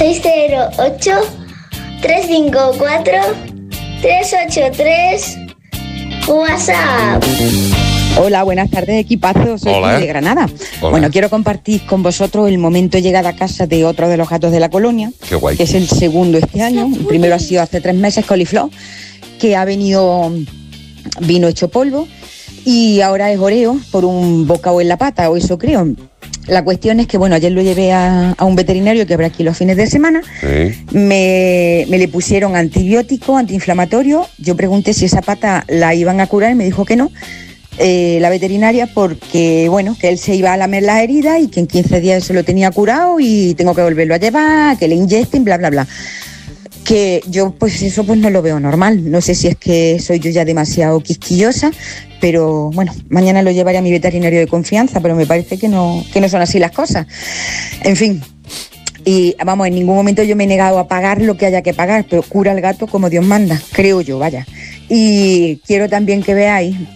608-354-383. WhatsApp. Hola, buenas tardes, equipazo. Soy Hola. de Granada. Hola. Bueno, quiero compartir con vosotros el momento de llegada a casa de otro de los gatos de la colonia, Qué guay. que es el segundo este año. El primero ha sido hace 3 meses, Coliflor, que vino hecho polvo, y ahora es Oreo por un bocado en la pata, o eso creo. La cuestión es que, bueno, ayer lo llevé a un veterinario que habrá aquí los fines de semana. Sí. Me le pusieron antibiótico, antiinflamatorio. Yo pregunté si esa pata la iban a curar y me dijo que no. La veterinaria, porque, bueno, que él se iba a lamer las heridas y que en 15 días se lo tenía curado y tengo que volverlo a llevar, que le inyecten, bla, bla, bla. Que yo, pues eso pues no lo veo normal. No sé si es que soy yo ya demasiado quisquillosa, pero bueno, mañana lo llevaré a mi veterinario de confianza, pero me parece que no son así las cosas. En fin. Y vamos, en ningún momento yo me he negado a pagar lo que haya que pagar, pero cura al gato como Dios manda, creo yo, vaya. Y quiero también que veáis